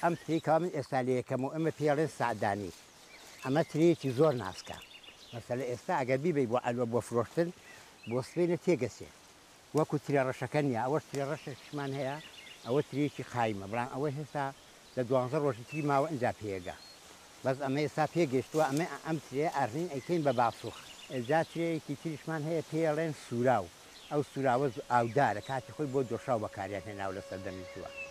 ئەم تریکەوە من ئێستا لە یەکەمەوە ئەمە پێڵێن سعدانی ئەمە ترێکی زۆر ناسکە مەسەلە ئێستا ئەگەر بیبەی بۆ ئەلوە بۆ فرۆشتن بۆ سبەینە تێگەسێ وەکو ترێ ڕەشەکە نیە ئەوەش ترێ ڕەشێکشمان هەیە ئەوە ترێکی خایمە بەڵام ئەوە هێستا لە 12 ڕۆژی تری ماوە ئەنجا پێگە بەس ئەمە ئێستا پێگەشتووە ئەمە ئەم ترێ ئەڕین ئەیکەین بە باسوخ ئێجا ترێیەکی تریشمان هەیە پێڵێن سوراو ئەو سوراوە ئاودارە کاتی خۆی بۆ دۆشاو بەکاریان هێناو لەسەر دەمیزووە